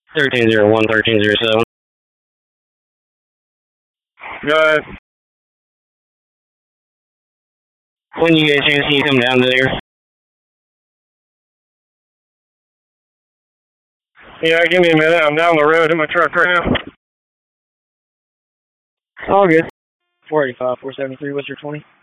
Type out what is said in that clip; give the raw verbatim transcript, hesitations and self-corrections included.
thirteen zero one, thirteen zero seven. Go ahead. When you get a chance, can you come down there? Yeah, give me a minute. I'm down the road in my truck right now. All good. four eighty-five, four seventy-three, what's your twenty?